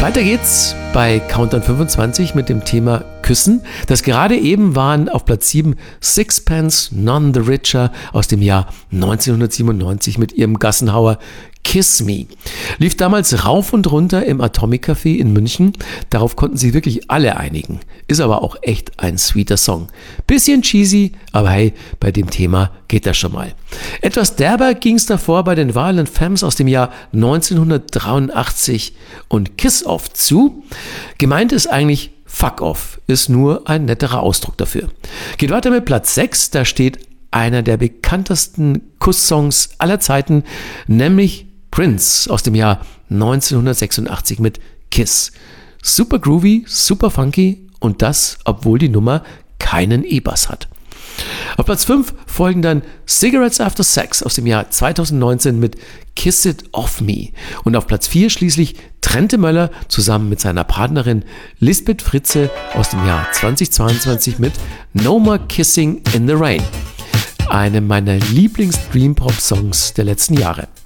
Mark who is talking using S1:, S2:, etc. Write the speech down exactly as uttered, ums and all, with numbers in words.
S1: Weiter geht's bei Countdown fünfundzwanzig mit dem Thema Küssen. Das gerade eben waren auf Platz sieben Sixpence None the Richer aus dem Jahr neunzehnhundertsiebenundneunzig mit ihrem Gassenhauer Kiss Me. Lief damals rauf und runter im Atomic Café in München. Darauf konnten sich wirklich alle einigen. Ist aber auch echt ein sweeter Song. Bisschen cheesy, aber hey, bei dem Thema geht das schon mal. Etwas derber ging's davor bei den Violent Femmes aus dem Jahr neunzehnhundertdreiundachtzig und Kiss Off zu. Gemeint ist eigentlich Fuck Off, ist nur ein netterer Ausdruck dafür. Geht weiter mit Platz sechs, da steht einer der bekanntesten Kusssongs aller Zeiten, nämlich Prince aus dem Jahr neunzehnhundertsechsundachtzig mit Kiss. Super groovy, super funky und das, obwohl die Nummer keinen E-Bass hat. Auf Platz fünf folgen dann Cigarettes After Sex aus dem Jahr zweitausendneunzehn mit Kiss It Off Me. Und auf Platz vier schließlich Trente Möller zusammen mit seiner Partnerin Lisbeth Fritze aus dem Jahr zweitausendzweiundzwanzig mit No More Kissing in the Rain. Eine meiner Lieblings-Dream-Pop-Songs der letzten Jahre.